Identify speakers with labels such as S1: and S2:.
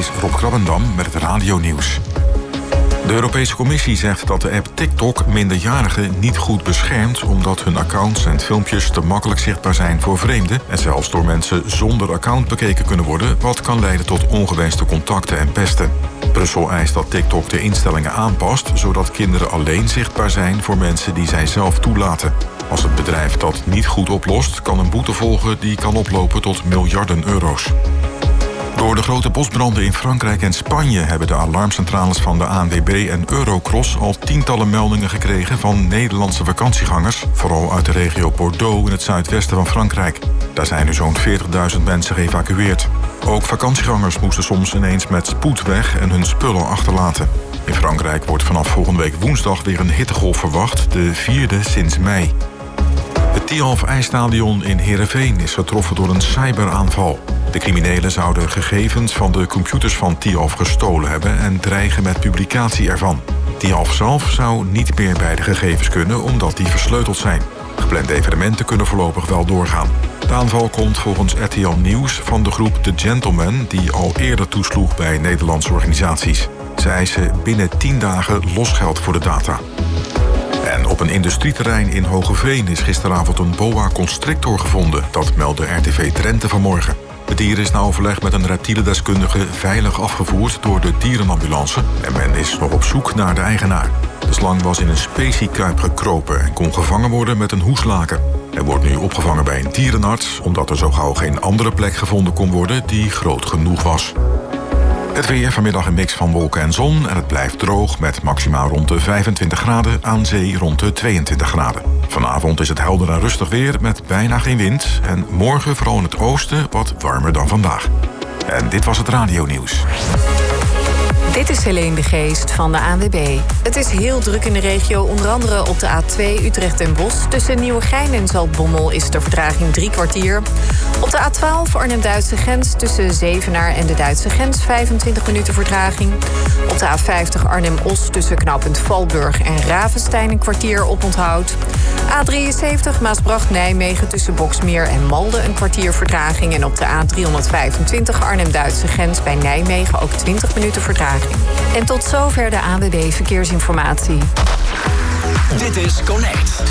S1: is Rob Krabbendam met het radionieuws. De Europese Commissie zegt dat de app TikTok minderjarigen niet goed beschermt, omdat hun accounts en filmpjes te makkelijk zichtbaar zijn voor vreemden en zelfs door mensen zonder account bekeken kunnen worden, wat kan leiden tot ongewenste contacten en pesten. Brussel eist dat TikTok de instellingen aanpast, zodat kinderen alleen zichtbaar zijn voor mensen die zij zelf toelaten. Als het bedrijf dat niet goed oplost, kan een boete volgen die kan oplopen tot miljarden euro's. Door de grote bosbranden in Frankrijk en Spanje hebben de alarmcentrales van de ANWB en Eurocross al tientallen meldingen gekregen van Nederlandse vakantiegangers, vooral uit de regio Bordeaux in het zuidwesten van Frankrijk. Daar zijn nu zo'n 40.000 mensen geëvacueerd. Ook vakantiegangers moesten soms ineens met spoed weg en hun spullen achterlaten. In Frankrijk wordt vanaf volgende week woensdag weer een hittegolf verwacht, de 4e sinds mei. Het Tialf IJsstadion in Heerenveen is getroffen door een cyberaanval. De criminelen zouden gegevens van de computers van Tialf gestolen hebben en dreigen met publicatie ervan. Tialf zelf zou niet meer bij de gegevens kunnen omdat die versleuteld zijn. Geplande evenementen kunnen voorlopig wel doorgaan. De aanval komt volgens RTL Nieuws van de groep The Gentlemen, die al eerder toesloeg bij Nederlandse organisaties. Ze eisen binnen 10 dagen losgeld voor de data. En op een industrieterrein in Hogeveen is gisteravond een boa constrictor gevonden. Dat meldde RTV Drenthe vanmorgen. Het dier is na overleg met een reptielendeskundige veilig afgevoerd door de dierenambulance en men is nog op zoek naar de eigenaar. De slang was in een speciekuip gekropen en kon gevangen worden met een hoeslaken. Hij wordt nu opgevangen bij een dierenarts, omdat er zo gauw geen andere plek gevonden kon worden die groot genoeg was. Het weer, vanmiddag een mix van wolken en zon en het blijft droog met maximaal rond de 25 graden, aan zee rond de 22 graden. Vanavond is het helder en rustig weer met bijna geen wind en morgen vooral in het oosten wat warmer dan vandaag. En dit was het radionieuws.
S2: Dit is Helene de Geest van de ANWB. Het is heel druk in de regio, onder andere op de A2 Utrecht en Bosch. Tussen Nieuwegein en Zaltbommel is de vertraging 3 kwartier. Op de A12 Arnhem-Duitse grens tussen Zevenaar en de Duitse grens 25 minuten vertraging. Op de A50 Arnhem-Os tussen knooppunt Valburg en Ravenstein een kwartier oponthoud. A73 Maasbracht-Nijmegen tussen Boksmeer en Malden een kwartier vertraging. En op de A325 Arnhem-Duitse grens bij Nijmegen ook 20 minuten vertraging. En tot zover de ANWB Verkeersinformatie.
S3: Dit is Connect.